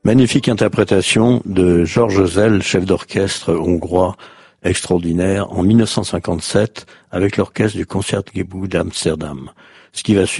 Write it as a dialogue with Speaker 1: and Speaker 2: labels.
Speaker 1: Magnifique interprétation de George Zell, chef d'orchestre hongrois extraordinaire, en 1957 avec l'orchestre du Concertgebouw d'Amsterdam. Ce qui va